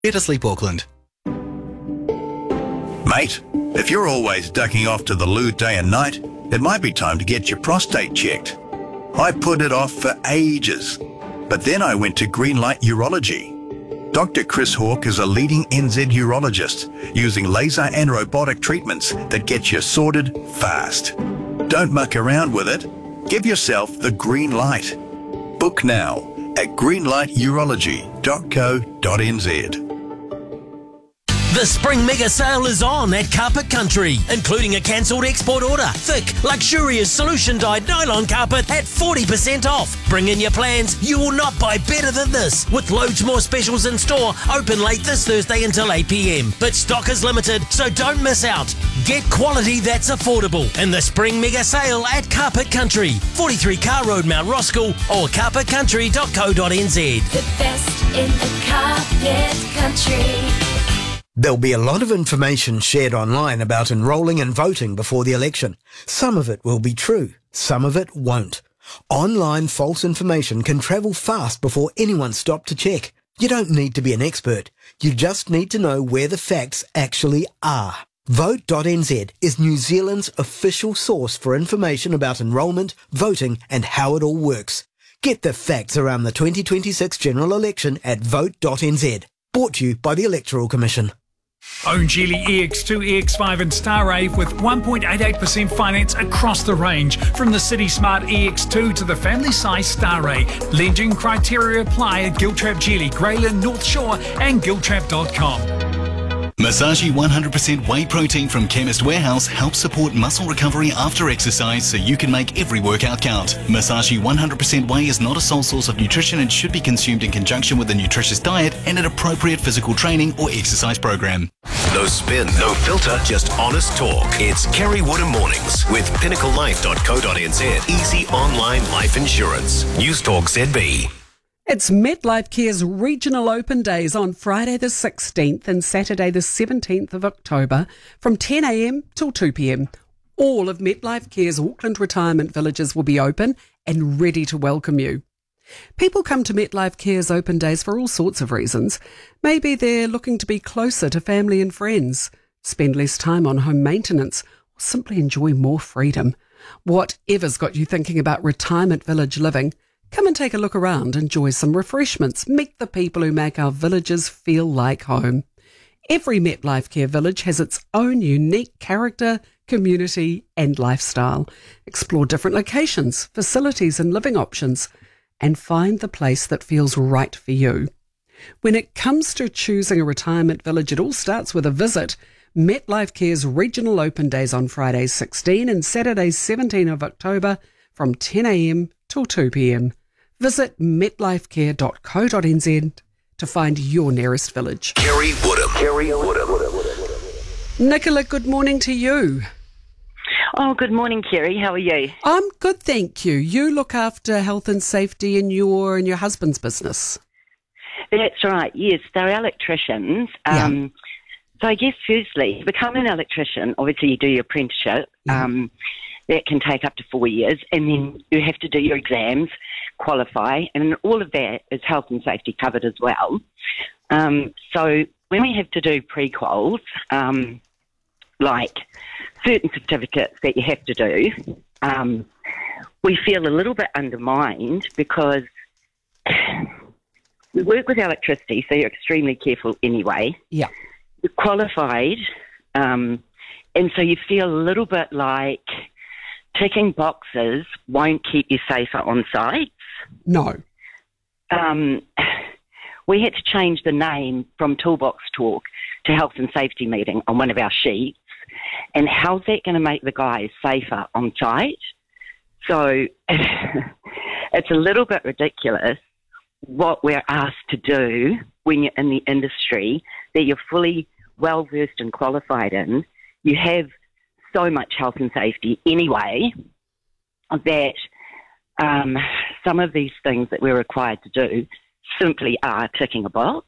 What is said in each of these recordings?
Better Sleep Auckland. Mate, if you're always ducking off to the loo day and night, it might be time to get your prostate checked. I put it off for ages, but then I went to Greenlight Urology. Dr. Chris Hawke is a leading NZ urologist using laser and robotic treatments that get you sorted fast. Don't muck around with it. Give yourself the green light. Book now at greenlighturology.co.nz. The Spring Mega Sale is on at Carpet Country, including a cancelled export order. Thick, luxurious solution-dyed nylon carpet at 40% off. Bring in your plans. You will not buy better than this. With loads more specials in store, open late this Thursday until 8 p.m. But stock is limited, so don't miss out. Get quality that's affordable in the Spring Mega Sale at Carpet Country, 43 Car Road, Mount Roskill, or carpetcountry.co.nz. The best in the carpet country. There'll be a lot of information shared online about enrolling and voting before the election. Some of it will be true, some of it won't. Online false information can travel fast before anyone's stopped to check. You don't need to be an expert. You just need to know where the facts actually are. Vote.nz is New Zealand's official source for information about enrolment, voting and how it all works. Get the facts around the 2026 general election at vote.nz. Brought to you by the Electoral Commission. Own Geely EX2, EX5 and Starrave with 1.88% finance across the range. From the City Smart EX2 to the family size Starray. Lending criteria apply at Giltrap Geely, Greyland, North Shore and giltrap.com. Masaji 100% whey protein from Chemist Warehouse helps support muscle recovery after exercise so you can make every workout count. Masaji 100% whey is not a sole source of nutrition and should be consumed in conjunction with a nutritious diet and an appropriate physical training or exercise program. No spin, no filter, just honest talk. It's Kerry Woodham Mornings with pinnaclelife.co.nz. Easy online life insurance. News Talk ZB. It's MetLife Care's Regional Open Days on Friday the 16th and Saturday the 17th of October from 10am till 2pm. All of MetLife Care's Auckland retirement villages will be open and ready to welcome you. People come to MetLife Care's Open Days for all sorts of reasons. Maybe they're looking to be closer to family and friends, spend less time on home maintenance, or simply enjoy more freedom. Whatever's got you thinking about retirement village living, come and take a look around, enjoy some refreshments, meet the people who make our villages feel like home. Every MetLife Care village has its own unique character, community and lifestyle. Explore different locations, facilities and living options and find the place that feels right for you. When it comes to choosing a retirement village, it all starts with a visit. MetLife Care's Regional Open Days on Fridays 16 and Saturdays 17 of October from 10am till 2pm. Visit metlifecare.co.nz to find your nearest village. Kerry Woodham. Nicola, good morning to you. Oh, good morning, Kerry. How are you? I'm good, thank you. You look after health and safety in your husband's business. That's right, yes. They're electricians. So I guess firstly, to become an electrician, obviously you do your apprenticeship. That can take up to 4 years, and then you have to do your exams, qualify, and all of that is health and safety covered as well. So when we have to do pre-quals, like certain certificates that you have to do, we feel a little bit undermined because we work with electricity, so you're extremely careful anyway. Yeah. You're qualified, and so you feel a little bit like ticking boxes won't keep you safer on site. No. We had to change the name from Toolbox Talk to Health and Safety Meeting on one of our sheets. And how's that going to make the guys safer on site? So it's a little bit ridiculous what we're asked to do when you're in the industry that you're fully well-versed and qualified in. You have so much health and safety anyway that some of these things that we're required to do simply are ticking a box.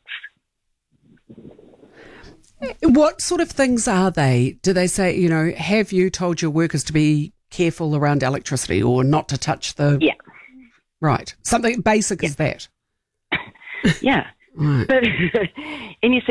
What sort of things are they? Do they say, have you told your workers to be careful around electricity or not to touch the... Yeah. Right. Something basic as that. Yeah. But, and you see,